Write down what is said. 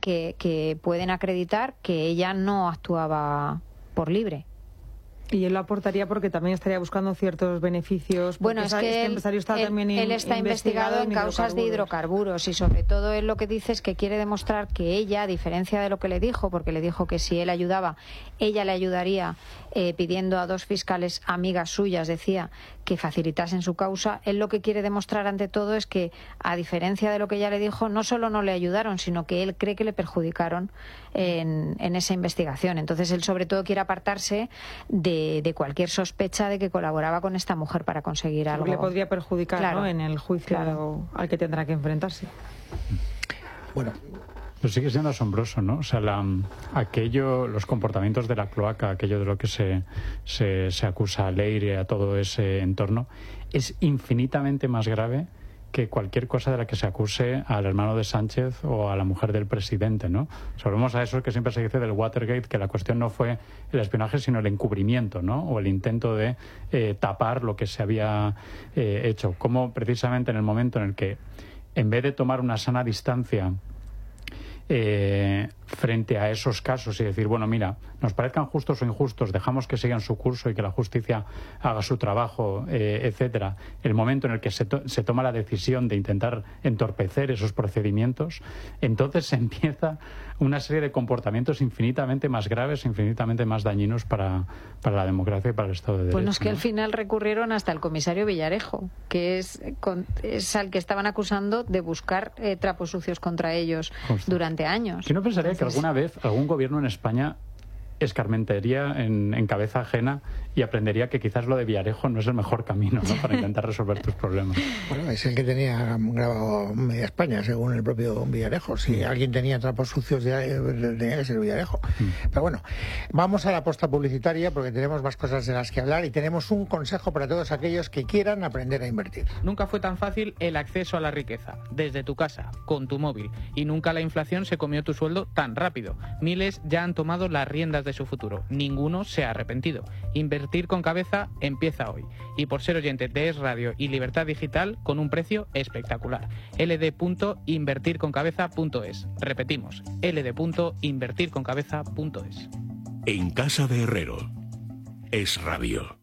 que pueden acreditar que ella no actuaba por libre. Y él lo aportaría porque también estaría buscando ciertos beneficios. Bueno, es que él está investigado en causas de hidrocarburos y sobre todo él lo que dice es que quiere demostrar que ella, a diferencia de lo que le dijo, porque le dijo que si él ayudaba, ella le ayudaría pidiendo a 2 fiscales amigas suyas, decía, que facilitasen su causa. Él lo que quiere demostrar ante todo es que, a diferencia de lo que ella le dijo, no solo no le ayudaron, sino que él cree que le perjudicaron en esa investigación. Entonces él sobre todo quiere apartarse de cualquier sospecha de que colaboraba con esta mujer para conseguir algo. Le podría perjudicar, claro, ¿no?, en el juicio al que tendrá que enfrentarse. Bueno, pero sigue siendo asombroso, ¿no? O sea, los comportamientos de la cloaca, aquello de lo que se acusa a Leire y a todo ese entorno, es infinitamente más grave que cualquier cosa de la que se acuse al hermano de Sánchez o a la mujer del presidente, ¿no? Volvemos a eso que siempre se dice del Watergate, que la cuestión no fue el espionaje, sino el encubrimiento, ¿no? O el intento de tapar lo que se había hecho. Como precisamente en el momento en el que, en vez de tomar una sana distancia frente a esos casos y decir, bueno, mira, nos parezcan justos o injustos, dejamos que sigan su curso y que la justicia haga su trabajo, etcétera. El momento en el que se toma la decisión de intentar entorpecer esos procedimientos, entonces se empieza una serie de comportamientos infinitamente más graves, infinitamente más dañinos para la democracia y para el Estado de Derecho. Bueno, es que al final recurrieron hasta el comisario Villarejo, que es al que estaban acusando de buscar trapos sucios contra ellos durante años. Yo no pensaría que alguna vez algún gobierno en España escarmentaría en cabeza ajena y aprendería que quizás lo de Villarejo no es el mejor camino, ¿no?, para intentar resolver tus problemas. Bueno, es el que tenía grabado Media España, según el propio Villarejo. Si alguien tenía trapos sucios, tenía que ser Villarejo. Pero bueno, vamos a la posta publicitaria porque tenemos más cosas de las que hablar y tenemos un consejo para todos aquellos que quieran aprender a invertir. Nunca fue tan fácil el acceso a la riqueza, desde tu casa, con tu móvil, y nunca la inflación se comió tu sueldo tan rápido. Miles ya han tomado las riendas de su futuro. Ninguno se ha arrepentido. Invertir con cabeza empieza hoy. Y por ser oyente de Es Radio y Libertad Digital, con un precio espectacular. ld.invertirconcabeza.es. Repetimos, ld.invertirconcabeza.es. En casa de Herrero. Es Radio.